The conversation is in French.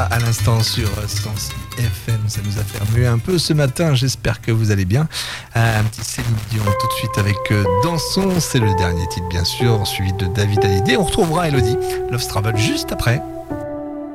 Booba à l'instant sur Sens FM. Ça nous a fait remuer un peu ce matin. J'espère que vous allez bien. Un petit Céline Dion tout de suite avec Dansons. C'est le dernier titre, bien sûr, suivi de David Hallyday. On retrouvera Elodie Love Strabble juste après.